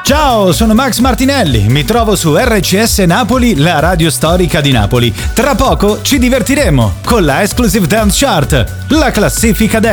Ciao, sono Max Martinelli, mi trovo su RCS Napoli, la radio storica di Napoli. Tra poco ci divertiremo con la Exclusive Dance Chart, la classifica dance.